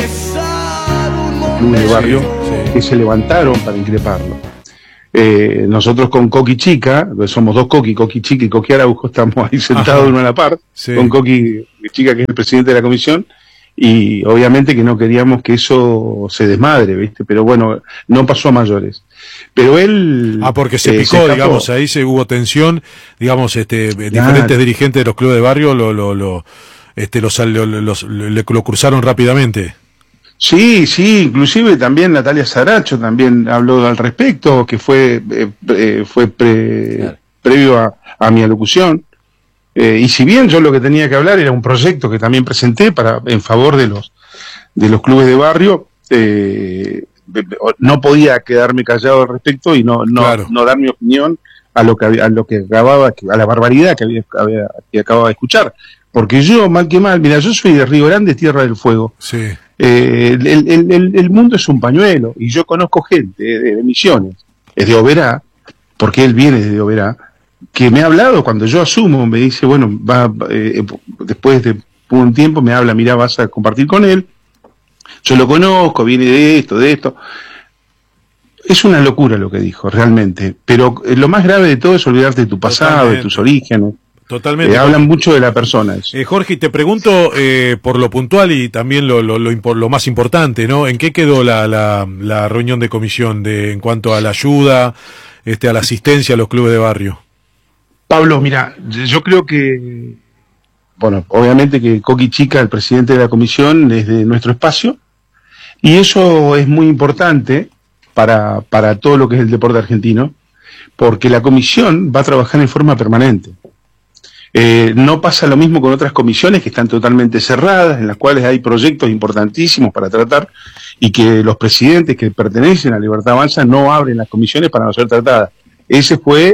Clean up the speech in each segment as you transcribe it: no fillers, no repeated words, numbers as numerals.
clubes de barrio que se levantaron para increparlo. Nosotros con Coqui Chica, somos dos Coqui Chica y Coqui Araujo, estamos ahí sentados uno a la par, con Coqui Chica, que es el presidente de la comisión, y obviamente que no queríamos que eso se desmadre, ¿viste? Pero bueno, no pasó a mayores. Pero él... porque se picó, digamos, ahí hubo tensión, digamos, diferentes dirigentes de los clubes de barrio lo cruzaron rápidamente. Sí, inclusive también Natalia Saracho también habló al respecto, que fue previo a mi alocución. Y si bien yo lo que tenía que hablar era un proyecto que también presenté en favor de los clubes de barrio, no podía quedarme callado al respecto y no dar mi opinión a la barbaridad que acababa de escuchar. Porque yo, mal que mal, mira, yo soy de Río Grande, Tierra del Fuego. Sí. El mundo es un pañuelo, y yo conozco gente de Misiones, es de Oberá, porque él viene de Oberá, que me ha hablado cuando yo asumo, me dice, bueno, después de un tiempo me habla, mira, vas a compartir con él, yo lo conozco, viene de esto. Es una locura lo que dijo, realmente, pero lo más grave de todo es olvidarte de tu pasado, de tus orígenes. Totalmente. Hablan mucho de la persona. Jorge, te pregunto por lo puntual y también lo más importante, ¿no? ¿En qué quedó la reunión de comisión en cuanto a la ayuda, a la asistencia a los clubes de barrio? Pablo, mira, yo creo que, bueno, obviamente que Coqui Chica, el presidente de la comisión, es de nuestro espacio, y eso es muy importante para todo lo que es el deporte argentino, porque la comisión va a trabajar en forma permanente. No pasa lo mismo con otras comisiones que están totalmente cerradas, en las cuales hay proyectos importantísimos para tratar y que los presidentes que pertenecen a Libertad Avanza no abren las comisiones para no ser tratadas. Ese fue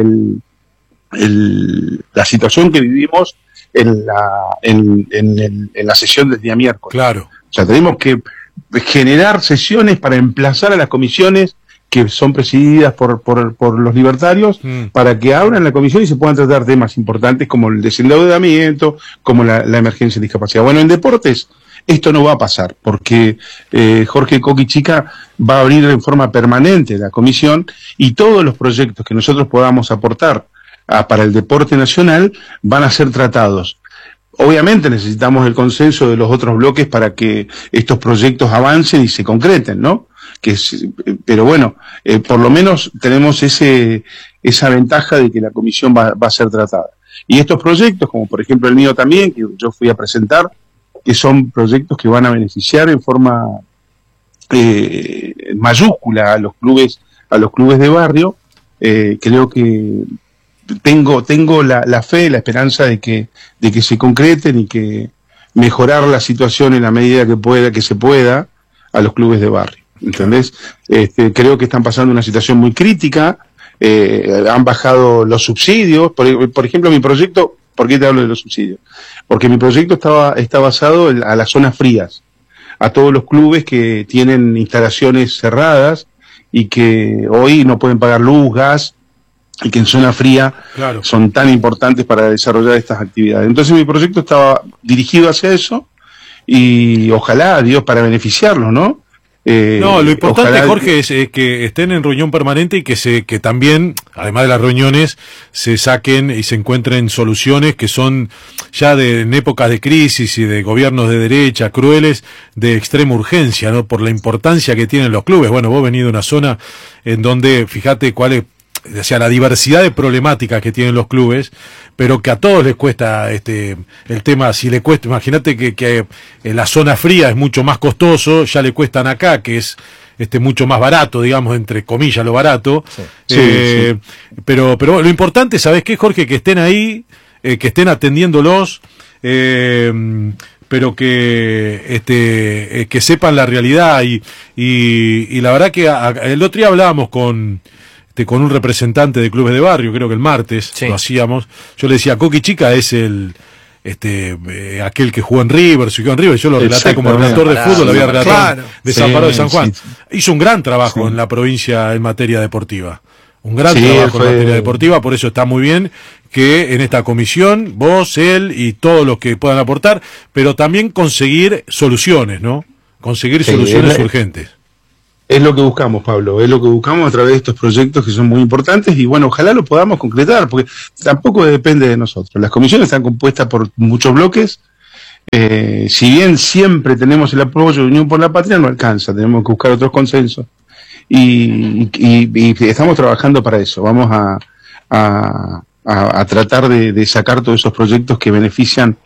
la situación que vivimos en la sesión del día miércoles. Claro. O sea, tenemos que generar sesiones para emplazar a las comisiones que son presididas por los libertarios, para que abran la comisión y se puedan tratar temas importantes como el desendeudamiento, como la emergencia de discapacidad. Bueno, en deportes esto no va a pasar, porque Jorge Coqui Chica va a abrir en forma permanente la comisión, y todos los proyectos que nosotros podamos aportar para el deporte nacional van a ser tratados. Obviamente necesitamos el consenso de los otros bloques para que estos proyectos avancen y se concreten, ¿no? Pero bueno, por lo menos tenemos esa ventaja de que la comisión va a ser tratada. Y estos proyectos, como por ejemplo el mío también, que yo fui a presentar, que son proyectos que van a beneficiar en forma mayúscula a los clubes de barrio, creo que tengo la fe, la esperanza de que se concreten y que mejorar la situación en la medida que se pueda a los clubes de barrio. ¿Entendés? Creo que están pasando una situación muy crítica, han bajado los subsidios, por ejemplo mi proyecto, ¿por qué te hablo de los subsidios? Porque mi proyecto está basado a las zonas frías, a todos los clubes que tienen instalaciones cerradas y que hoy no pueden pagar luz, gas, y que en zona fría son tan importantes para desarrollar estas actividades. Entonces mi proyecto estaba dirigido hacia eso, y ojalá, Dios, para beneficiarlos, ¿no? No, lo importante, Jorge, es que estén en reunión permanente y que también, además de las reuniones, se saquen y se encuentren soluciones que son ya en épocas de crisis y de gobiernos de derecha crueles, de extrema urgencia, ¿no? Por la importancia que tienen los clubes. Bueno, vos venís de una zona en donde, fíjate cuál es, o sea, la diversidad de problemáticas que tienen los clubes, pero que a todos les cuesta el tema. Si le cuesta, imagínate que en la zona fría es mucho más costoso, ya le cuestan acá, que es mucho más barato, digamos, entre comillas, lo barato. Sí. Pero lo importante, ¿sabés qué, Jorge? Que estén ahí, que estén atendiéndolos, pero que sepan la realidad y la verdad que el otro día hablábamos con un representante de clubes de barrio, creo que el martes lo hacíamos. Yo le decía, Coqui Chica es aquel que jugó en River, yo lo relaté como relator de fútbol, lo había relatado de San Pablo de San Juan. Hizo un gran trabajo en la provincia en materia deportiva. Un gran trabajo en materia deportiva, por eso está muy bien que en esta comisión, vos, él y todos los que puedan aportar, pero también conseguir soluciones, ¿no? conseguir soluciones urgentes. Es lo que buscamos, Pablo, es lo que buscamos a través de estos proyectos que son muy importantes y bueno, ojalá lo podamos concretar, porque tampoco depende de nosotros. Las comisiones están compuestas por muchos bloques, si bien siempre tenemos el apoyo de Unión por la Patria, no alcanza, tenemos que buscar otros consensos y estamos trabajando para eso. Vamos a tratar de sacar todos esos proyectos que benefician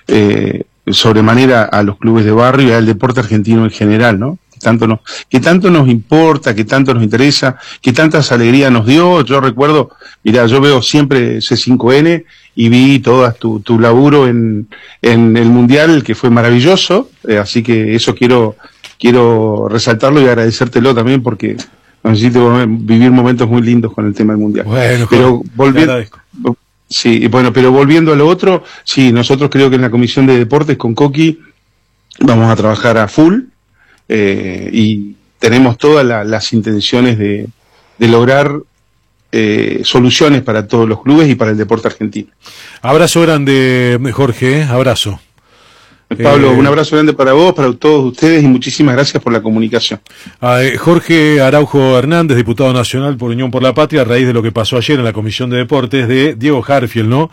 sobremanera a los clubes de barrio y al deporte argentino en general, ¿no? Que tanto nos importa, que tanto nos interesa, que tantas alegrías nos dio. Yo recuerdo, mirá, yo veo siempre C5N y vi todo tu laburo en el Mundial, que fue maravilloso, así que eso quiero resaltarlo y agradecértelo también porque necesito vivir momentos muy lindos con el tema del Mundial. Bueno, pero volviendo, sí, bueno, pero volviendo a lo otro, sí, nosotros creo que en la Comisión de Deportes con Coqui vamos a trabajar a full. Y tenemos todas las intenciones de lograr soluciones para todos los clubes y para el deporte argentino. Abrazo grande, Jorge, abrazo. Pablo, un abrazo grande para vos, para todos ustedes y muchísimas gracias por la comunicación. Jorge Araujo Hernández, diputado nacional por Unión por la Patria, a raíz de lo que pasó ayer en la Comisión de Deportes de Diego Harfield, ¿no?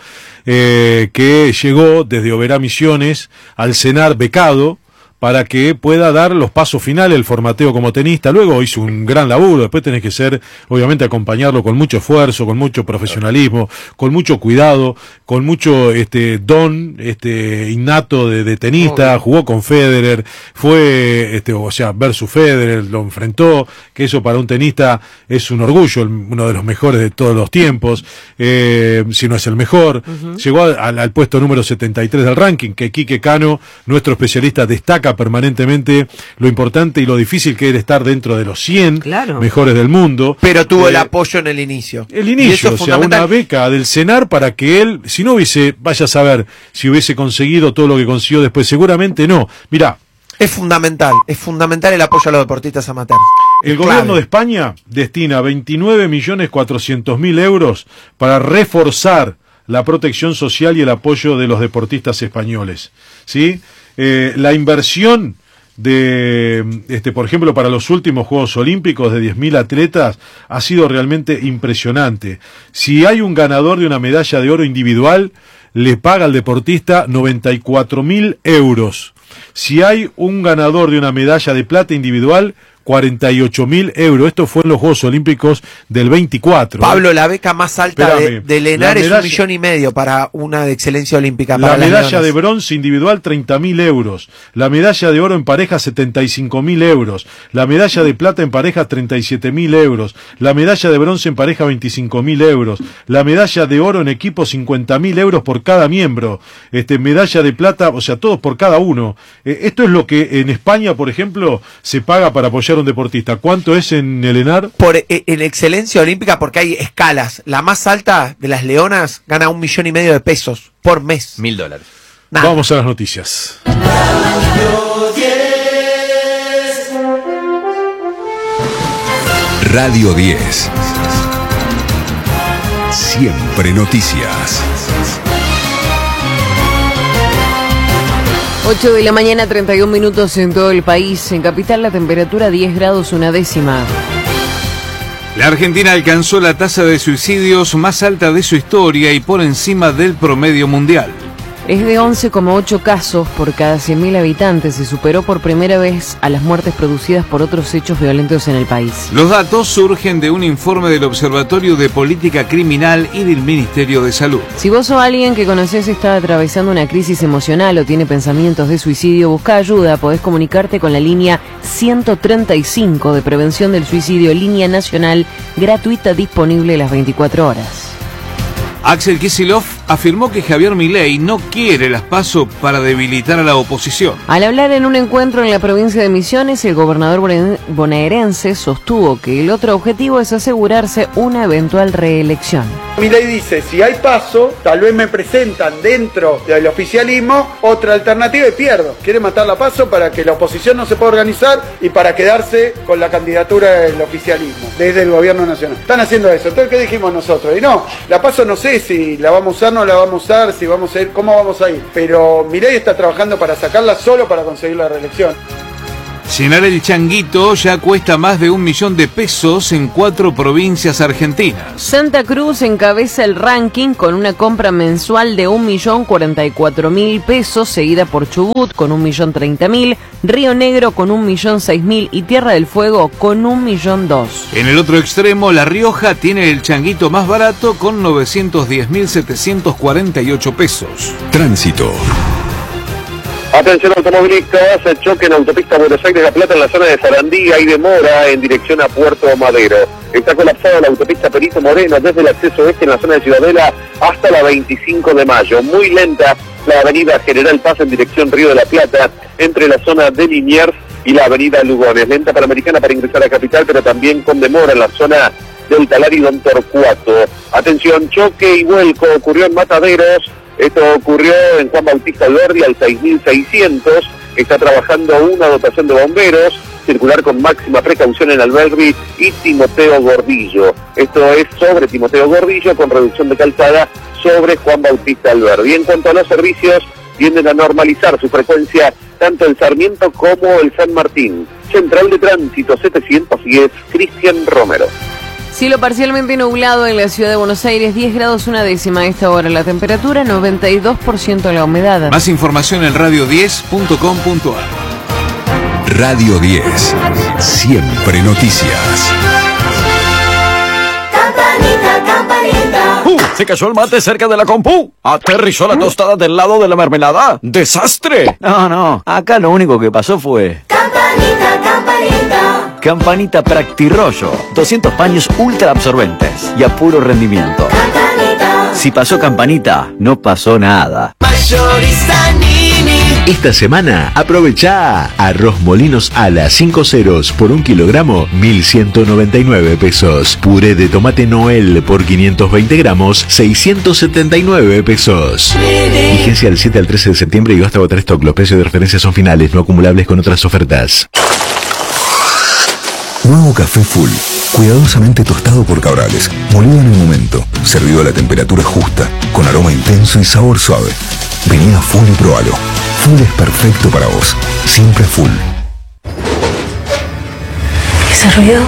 Que llegó desde Oberá Misiones al cenar becado, para que pueda dar los pasos finales, el formateo como tenista. Luego hizo un gran laburo, después tenés que obviamente acompañarlo con mucho esfuerzo, con mucho profesionalismo, con mucho cuidado, con mucho don innato de tenista. Jugó con Federer, fue versus Federer, lo enfrentó, que eso para un tenista es un orgullo, uno de los mejores de todos los tiempos, si no es el mejor. Llegó al puesto número 73 del ranking, que Quique Cano, nuestro especialista, destaca permanentemente lo importante y lo difícil que era estar dentro de los 100 mejores del mundo. Pero tuvo el apoyo en el inicio. Una beca del CENAR para que él, si no hubiese, vaya a saber si hubiese conseguido todo lo que consiguió después, seguramente no. Mirá, es fundamental el apoyo a los deportistas amateurs. El gobierno de España destina 29.400.000 euros para reforzar la protección social y el apoyo de los deportistas españoles, ¿sí? La inversión por ejemplo, para los últimos Juegos Olímpicos de 10.000 atletas ha sido realmente impresionante. Si hay un ganador de una medalla de oro individual, le paga al deportista 94.000 euros. Si hay un ganador de una medalla de plata individual, 48.000 euros. Esto fue en los Juegos Olímpicos del 24. Pablo, la beca más alta de Lenar es 1,5 millones para una de excelencia olímpica. La medalla de bronce individual, 30.000 euros. La medalla de oro en pareja, 75.000 euros. La medalla de plata en pareja, 37.000 euros. La medalla de bronce en pareja, 25.000 euros. La medalla de oro en equipo, 50.000 euros por cada miembro. Medalla de plata, todos por cada uno. Esto es lo que en España, por ejemplo, se paga para apoyar un deportista. ¿Cuánto es en el ENAR? En excelencia olímpica, porque hay escalas. La más alta de las leonas gana 1,5 millones de pesos por mes. $1.000. Vamos a las noticias. Radio 10. Siempre noticias. 8 de la mañana, 31 minutos en todo el país. En Capital la temperatura 10 grados 1/10. La Argentina alcanzó la tasa de suicidios más alta de su historia y por encima del promedio mundial. Es de 11,8 casos por cada 100.000 habitantes y superó por primera vez a las muertes producidas por otros hechos violentos en el país. Los datos surgen de un informe del Observatorio de Política Criminal y del Ministerio de Salud. Si vos o alguien que conocés está atravesando una crisis emocional o tiene pensamientos de suicidio, busca ayuda. Podés comunicarte con la línea 135 de prevención del suicidio, línea nacional gratuita disponible las 24 horas. Axel Kicillof afirmó que Javier Milei no quiere las PASO para debilitar a la oposición. Al hablar en un encuentro en la provincia de Misiones, el gobernador bonaerense sostuvo que el otro objetivo es asegurarse una eventual reelección. Milei dice, si hay PASO, tal vez me presentan dentro del oficialismo otra alternativa y pierdo. Quiere matar la PASO para que la oposición no se pueda organizar y para quedarse con la candidatura del oficialismo desde el gobierno nacional. Están haciendo eso. Entonces, ¿qué dijimos nosotros? Y no, la PASO no sé si la vamos a usar, no la vamos a usar, si vamos a ir, cómo vamos a ir. Pero Milei está trabajando para sacarla solo para conseguir la reelección. Llenar el changuito ya cuesta más de 1 millón de pesos en 4 provincias argentinas. Santa Cruz encabeza el ranking con una compra mensual de 1.044.000 pesos, seguida por Chubut con 1.030.000, Río Negro con 1.006.000 y Tierra del Fuego con 1.002.000. En el otro extremo, La Rioja tiene el changuito más barato con 910.748 pesos. Tránsito. Atención automovilistas, choque en autopista Buenos Aires-La Plata en la zona de Sarandí, hay demora en dirección a Puerto Madero. Está colapsada la autopista Perito Moreno desde el acceso este en la zona de Ciudadela hasta la 25 de mayo. Muy lenta la avenida General Paz en dirección Río de la Plata entre la zona de Liniers y la avenida Lugones. Lenta Panamericana para ingresar a Capital, pero también con demora en la zona del Talar y Don Torcuato. Atención, choque y vuelco ocurrió en Mataderos. Esto ocurrió en Juan Bautista Alberdi al 6600. Está trabajando una dotación de bomberos. Circular con máxima precaución en Alberdi y Timoteo Gordillo. Esto es sobre Timoteo Gordillo con reducción de calzada sobre Juan Bautista Alberdi. En cuanto a los servicios, tienden a normalizar su frecuencia tanto el Sarmiento como el San Martín. Central de Tránsito 710, Cristian Romero. Cielo parcialmente nublado en la ciudad de Buenos Aires, 10 grados 1/10 a esta hora. La temperatura 92% la humedad. Más información en radio10.com.ar. Radio 10. Siempre noticias. Campanita, campanita. Se cayó el mate cerca de la compu. Aterrizó la tostada del lado de la mermelada. ¡Desastre! No, acá lo único que pasó fue... Campanita, campanita. Campanita Practirollo, 200 paños ultra absorbentes y a puro rendimiento. Campanita. Si pasó Campanita, no pasó nada. Mayorista Nini. Esta semana aprovecha arroz molinos ala 5 ceros por 1 kilogramo, 1.199 pesos. Puré de tomate Noel por 520 gramos, 679 pesos. Vigencia del 7 al 13 de septiembre y hasta agotar stock. Los precios de referencia son finales, no acumulables con otras ofertas. Nuevo café Full, cuidadosamente tostado por Cabrales, molido en el momento, servido a la temperatura justa, con aroma intenso y sabor suave. Vení a Full y probalo. Full es perfecto para vos, siempre Full. ¿Ese ruido?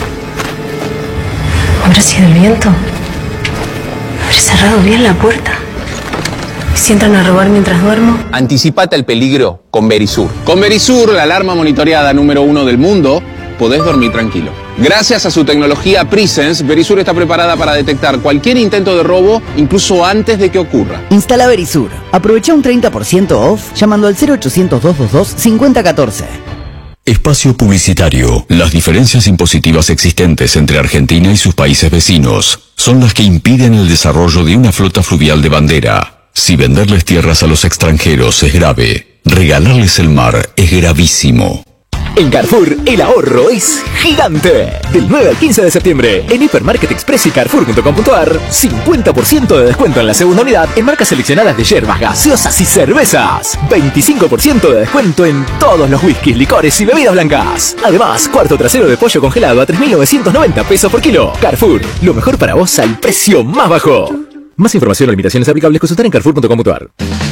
¿Habrá sido el viento? ¿Habré cerrado bien la puerta? ¿Si entran a robar mientras duermo? Anticipate al peligro con Verisur. Con Verisur, la alarma monitoreada número 1 del mundo, podés dormir tranquilo. Gracias a su tecnología Presence, Verisur está preparada para detectar cualquier intento de robo, incluso antes de que ocurra. Instala Verisur. Aprovecha un 30% off llamando al 0800-222-5014. Espacio publicitario. Las diferencias impositivas existentes entre Argentina y sus países vecinos son las que impiden el desarrollo de una flota fluvial de bandera. Si venderles tierras a los extranjeros es grave, regalarles el mar es gravísimo. En Carrefour, el ahorro es gigante. Del 9 al 15 de septiembre, en Hipermarket Express y Carrefour.com.ar, 50% de descuento en la segunda unidad en marcas seleccionadas de yerbas, gaseosas y cervezas. 25% de descuento en todos los whiskies, licores y bebidas blancas. Además, cuarto trasero de pollo congelado a 3.990 pesos por kilo. Carrefour, lo mejor para vos al precio más bajo. Más información o limitaciones aplicables, consultar en Carrefour.com.ar.